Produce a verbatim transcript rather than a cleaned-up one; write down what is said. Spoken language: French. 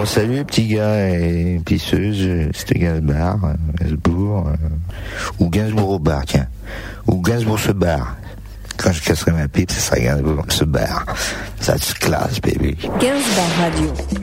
Bon, salut, petit gars et pisseuse, c'était Gainsbourg, euh, Gainsbourg, euh, ou Gainsbourg au bar, tiens. Ou Gainsbourg se barre. Quand je casserai ma pipe, ce sera Gainsbourg se barre. Ça se classe, baby. Gainsbourg Radio.